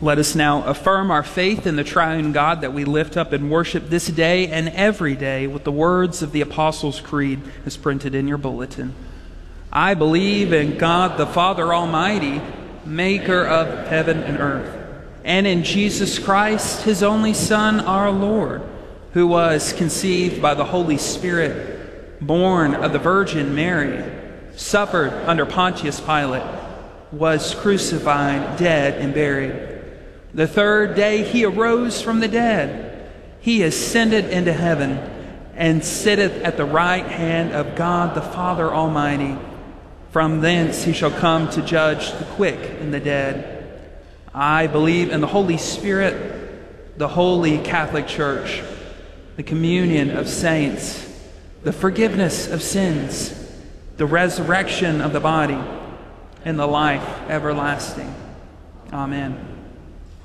Let us now affirm our faith in the triune God that we lift up and worship this day and every day with the words of the Apostles' Creed as printed in your bulletin. I believe in God the Father Almighty, maker of heaven and earth, and in Jesus Christ, his only Son, our Lord, who was conceived by the Holy Spirit, born of the Virgin Mary, suffered under Pontius Pilate, was crucified, dead, and buried. The third day he arose from the dead. He ascended into heaven and sitteth at the right hand of God the Father Almighty. From thence he shall come to judge the quick and the dead. I believe in the Holy Spirit, the holy Catholic Church, the communion of saints, the forgiveness of sins, the resurrection of the body, and the life everlasting. Amen.